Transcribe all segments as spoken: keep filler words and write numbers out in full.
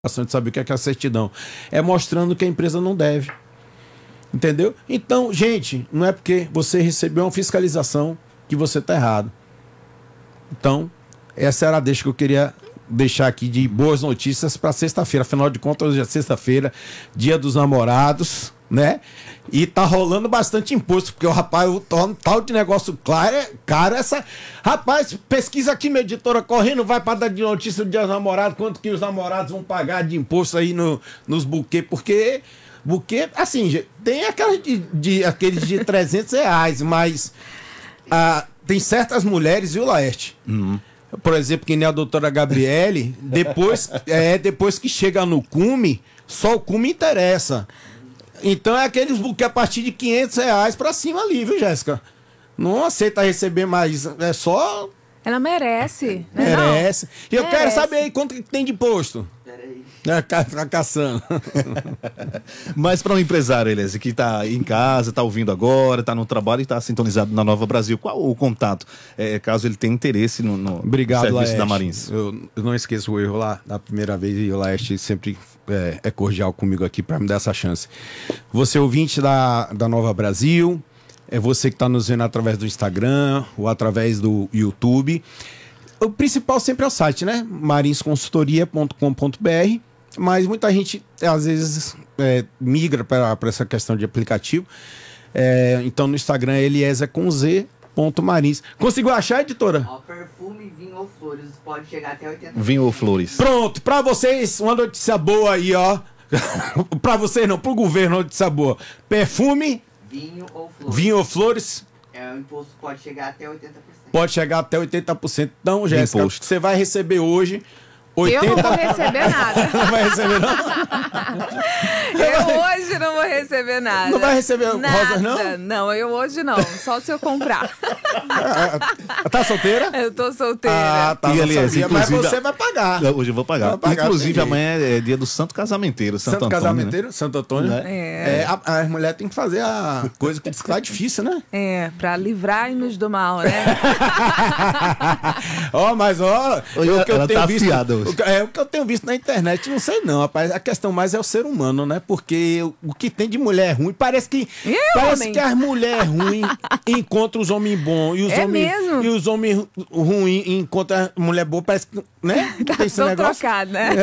de saber o que é que é a certidão. É mostrando que a empresa não deve. Entendeu? Então, gente, não é porque você recebeu uma fiscalização que você está errado. Então, essa era a deixa que eu queria deixar aqui de boas notícias para sexta-feira. Afinal de contas, hoje é sexta-feira, dia dos namorados, né? E tá rolando bastante imposto, porque o rapaz, o tal de negócio claro, é caro essa. Rapaz, pesquisa aqui, minha editora, correndo, vai para dar de notícia do dia dos namorados, quanto que os namorados vão pagar de imposto aí no, nos buquês, porque buquê, assim, tem aqueles de, de, aqueles de trezentos reais, mas ah, tem certas mulheres, viu, Laerte? Uhum. Por exemplo, que nem a doutora Gabriele, depois, é, depois que chega no cume, só o cume interessa. Então é aqueles buquê a partir de quinhentos reais pra cima ali, viu, Jéssica? Não aceita receber mais, é só... Ela merece. Merece. Não? E eu merece. quero saber aí quanto que tem de imposto. Peraí. É, tá caçando. Mas para um empresário, Elias, que está em casa, está ouvindo agora, está no trabalho e está sintonizado na Nova Brasil, qual o contato? É, caso ele tenha interesse no, no Obrigado, serviço Laeste. da Marins. Eu, eu não esqueço o erro lá da primeira vez e o Laeste sempre é, é cordial comigo aqui para me dar essa chance. Você ouvinte da, da Nova Brasil, é você que está nos vendo através do Instagram ou através do YouTube. O principal sempre é o site, né? marins consultoria ponto com ponto br, mas muita gente às vezes é, migra para essa questão de aplicativo. É, então no Instagram é Eliezer com Z ponto marins. Conseguiu achar, editora? Ó, perfume, vinho ou flores pode chegar até oitenta por cento. Vinho ou flores. Pronto, para vocês uma notícia boa aí, ó. Para vocês não, pro governo, notícia boa. Perfume, Vinho ou flores. vinho ou flores, É, o imposto pode chegar até oitenta por cento. pode chegar até oitenta por cento. Então, Jéssica, Imposto. você vai receber hoje oitenta Eu não vou receber nada. Não vai receber, não? Eu hoje não vou receber nada. Não vai receber nada. rosas, não? Não, eu hoje não. Só se eu comprar. Tá solteira? Eu tô solteira. Ah, tá. E, não aliás, sabia, mas inclusive- você vai pagar. Hoje eu vou pagar. Vai pagar, Inclusive, tem amanhã é dia do Santo Casamenteiro, Santo, Santo Antônio, Casamenteiro, né? Santo Antônio. Né? É. É, a, a mulher tem que fazer a coisa que diz que tá difícil, né? É, pra livrar-nos do mal, né? Ó, mas ó, Olha, o que eu ela tenho tá visto, afiada hoje. o que- é o que eu tenho visto na internet, não sei não, rapaz. A questão mais é o ser humano, né? Porque o, o que tem de mulher ruim, parece que E parece homem? que as mulheres ruins encontram os homens bons e os É homens mesmo? e os homens ruins encontram a mulher boa, parece que, né? Tá Tem esse tão negócio. trocado, né?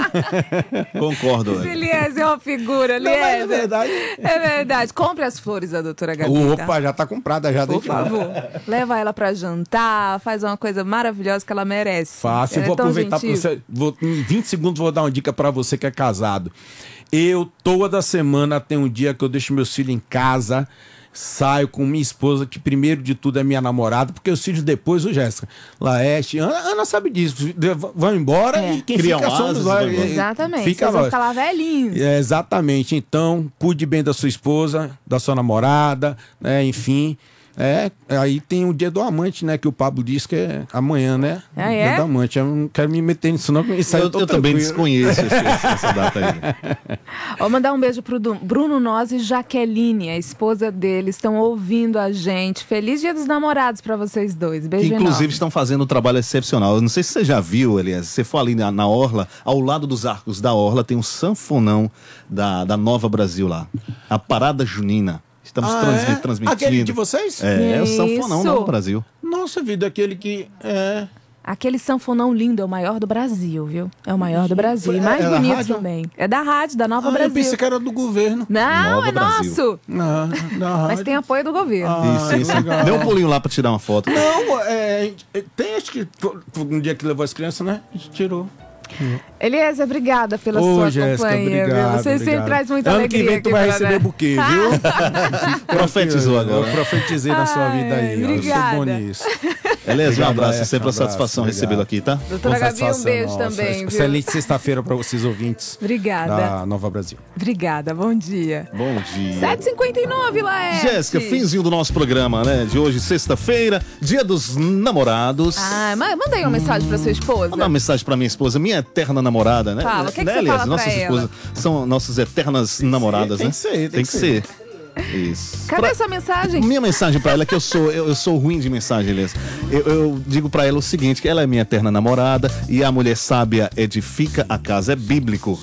Concordo. Esse Eliezer é uma figura, Não, mas é Eliezer. verdade. É verdade. Compre as flores da doutora Gabi. tá? Opa, já tá comprada já. Por desde lá. favor. Leva ela pra jantar, faz uma coisa maravilhosa que ela merece. Fácil, Ela vou é tão aproveitar para gentil. você. Vou, em vinte segundos vou dar uma dica para você que é casado. Eu, toda semana, tem um dia que eu deixo meus filhos em casa, saio com minha esposa, que primeiro de tudo é minha namorada, porque os filhos depois, o Jéssica, Laeste, Ana, Ana sabe disso, de- vão embora É. e quem Criam fica somos asas, nós. vão embora. Exatamente. Fica Vocês vão nós. ficar lá velhinhos. É, exatamente. Então, cuide bem da sua esposa, da sua namorada, né? Enfim. É, aí tem o dia do amante, né? Que o Pablo disse que é amanhã, né? Ah, é? Dia do amante. Eu não quero me meter nisso, não, porque isso aí Eu, eu, tô eu também tranquilo. desconheço esse- essa data aí. Vou mandar um beijo pro Du- Bruno Noz e Jaqueline, a esposa dele, estão ouvindo a gente. Feliz Dia dos Namorados pra vocês dois. Beijo Que inclusive enorme. estão fazendo um trabalho excepcional. Eu não sei se você já viu, Elias. Se você for ali na, na Orla, ao lado dos arcos da Orla, tem um sanfonão da, da Nova Brasil lá. A Parada Junina. Estamos Ah, transmi- é? transmitindo. Aquele de vocês? É, é o sanfonão Isso. Nova Brasil. Nossa vida, aquele que. É. Aquele sanfonão lindo é o maior do Brasil, viu? É o maior do Brasil. E É- mais é da bonito rádio? também. É da rádio, da Nova Ah, eu Brasil. pensei que era do governo. Não, Nova é Brasil. nosso. Não, da Mas rádio. tem apoio do governo. Ah, isso, isso. legal. Dê um pulinho lá pra tirar uma foto. Não, é, tem acho que foi um dia que levou as crianças, né? A gente tirou. Eliezer, obrigada pela Ô, sua Jéssica, companhia. obrigado, viu? Você sempre obrigado. traz muita ano alegria que vem tu aqui vai pra receber nós. buquê, viu? Profetizou agora. Eu profetizei na sua Ai, vida aí. ó. Eu sou bom obrigada. nisso. Beleza, um Obrigado, abraço. Laerte, Sempre um uma satisfação abraço, recebê-lo obrigado. aqui, tá? Doutora Com Gabi, um satisfação, beijo nossa. também, viu? Excelente sexta-feira para vocês ouvintes Obrigada. da Nova Brasil. Obrigada, bom dia. Bom dia. sete e cinquenta e nove, Laerte. Jéssica, finzinho do nosso programa, né? De hoje, sexta-feira, dia dos namorados. Ah, ma- manda aí uma mensagem pra sua esposa. Mandar uma mensagem pra minha esposa, minha eterna namorada, né? Fala, o que que né, você Elias? fala pra Nossas ela? esposas são nossas eternas namoradas, tem né? que ser, tem Tem que que ser. Isso. Cadê Pra- sua mensagem? Minha mensagem pra ela é que eu sou, eu, eu sou ruim de mensagem, Elias. Eu, eu digo pra ela o seguinte, que ela é minha eterna namorada e a mulher sábia edifica a casa, é bíblico.